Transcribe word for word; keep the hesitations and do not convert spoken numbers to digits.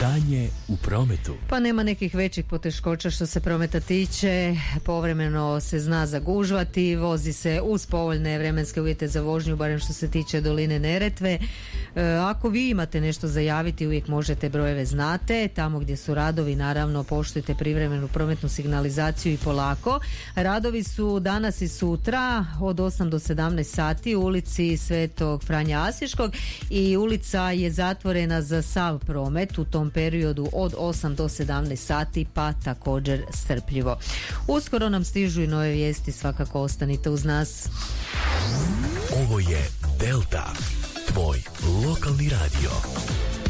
Stanje u prometu. Pa nema nekih većih poteškoća što se prometa tiče. Povremeno se zna zagužvati, vozi se uz povoljne vremenske uvjete za vožnju, barem što se tiče doline Neretve. E, ako vi imate nešto za javiti, uvijek možete, brojeve znate. Tamo gdje su radovi, naravno, poštujte privremenu prometnu signalizaciju i polako. Radovi su danas i sutra od osam do sedamnaest sati u ulici Svetog Franje Asiškog i ulica je zatvorena za sav promet u tom periodu od osam do sedamnaest sati, pa također strpljivo. Uskoro nam stižu i nove vijesti, svakako ostanite uz nas. Ovo je Delta, tvoj lokalni radio.